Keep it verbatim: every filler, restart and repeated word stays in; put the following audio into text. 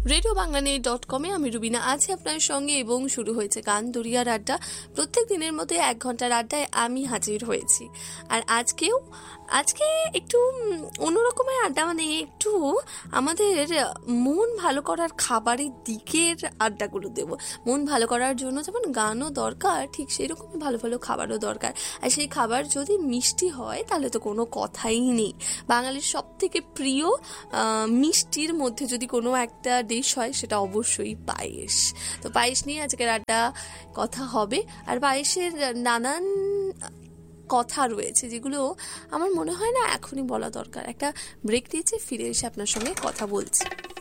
Radio বাংলানি dot কমে আমি রুবিনা আছি আপনার সঙ্গে এবং শুরু হয়েছে গান দরিয়ার আড্ডা। প্রত্যেক দিনের মধ্যে এক ঘন্টার আড্ডায় আমি হাজির হয়েছি। আর আজকেও আজকে একটু অন্যরকমের আড্ডা, মানে একটু আমাদের মন ভালো করার খাবারের দিকের আড্ডাগুলো দেব। মন ভালো করার জন্য যেমন গানও দরকার, ঠিক সেই রকমই ভালো ভালো খাবারও দরকার। আর সেই খাবার যদি মিষ্টি হয় তাহলে তো কোনো কথাই নেই। বাঙালির সব থেকে প্রিয় মিষ্টির মধ্যে যদি কোনো একটা ডিশ হয় সেটা অবশ্যই পায়েস। তো পায়েস নিয়ে আজকের আড্ডা কথা হবে। আর পায়েসের নানান কথা রয়েছে যেগুলো আমার মনে হয় না এখনই বলা দরকার। একটা ব্রেক দিয়েছে, ফিরে এসে আপনার সঙ্গে কথা বলছি।